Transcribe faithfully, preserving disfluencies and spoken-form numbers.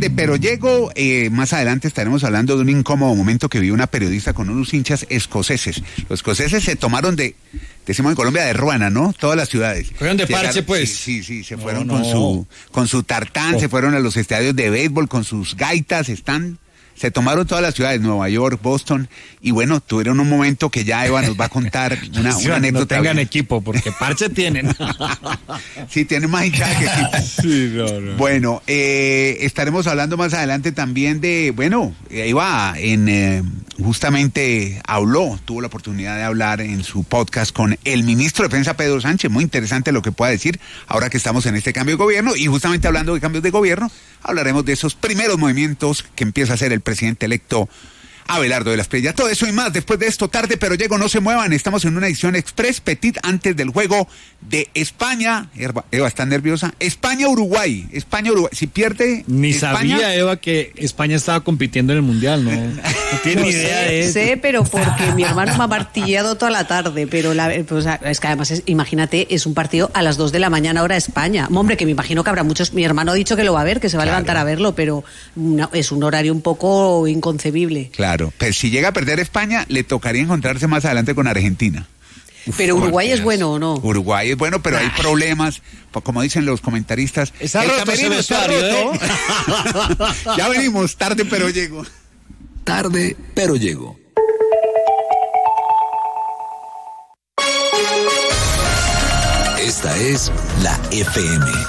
tarde, pero llego. Eh, más adelante estaremos hablando de un incómodo momento que vivió una periodista con unos hinchas escoceses. Los escoceses se tomaron de, decimos en Colombia, de ruana, ¿no? Todas las ciudades. Fueron de parche, pues. Sí, sí, sí, se fueron no, con no. su con su tartán, oh. se fueron a los estadios de béisbol con sus gaitas, están... Se tomaron todas las ciudades, Nueva York, Boston, y bueno, tuvieron un momento que ya Eva nos va a contar una, sí, una anécdota. No tengan bien. Equipo, porque parche tienen. Sí, tienen más hinchada que equipo. Sí, no, no. Bueno, eh, estaremos hablando más adelante también de, bueno, Eva en, eh, justamente habló, tuvo la oportunidad de hablar en su podcast con el ministro de Defensa, Pedro Sánchez, muy interesante lo que pueda decir, ahora que estamos en este cambio de gobierno, y justamente hablando de cambios de gobierno, hablaremos de esos primeros movimientos que empieza a hacer el presidente electo Abelardo de la Espriella. Todo eso y más después de esto, tarde pero llego, no se muevan. Estamos en una edición express petit antes del juego de España. Eva, Eva está nerviosa. España-Uruguay. España-Uruguay. Si pierde Ni España... sabía, Eva, que España estaba compitiendo en el Mundial, ¿no? No tiene ni idea de eso. Sé, pero porque mi hermano me ha martillado toda la tarde, pero la, pues, es que además, es, imagínate, es un partido a las dos de la mañana hora España. Hombre, que me imagino que habrá muchos... Mi hermano ha dicho que lo va a ver, que se va claro. a levantar a verlo, pero no, es un horario un poco inconcebible. Claro. Pero si llega a perder España, le tocaría encontrarse más adelante con Argentina. Uf, pero Uruguay es bueno, ¿o no? Uruguay es bueno, pero hay problemas, como dicen los comentaristas. Está el roto ese vestuario, ¿eh? Ya venimos, tarde pero llego. Tarde pero llego. Esta es la F M.